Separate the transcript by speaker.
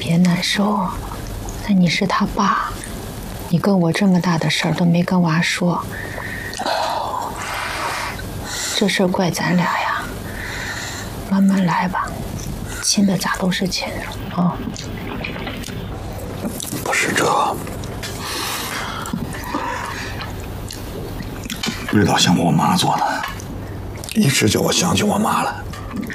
Speaker 1: 别难受，那你是他爸，你跟我这么大的事儿都没跟娃说，这事儿怪咱俩呀。慢慢来吧，亲的咋都是亲啊。
Speaker 2: 不是这，味道像我妈做的，一直叫我想起我妈了。